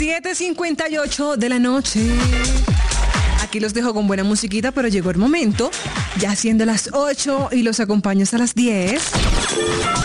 7:58 de la noche. Aquí los dejo con buena musiquita, pero llegó el momento, ya siendo las 8 y los acompaño hasta las 10.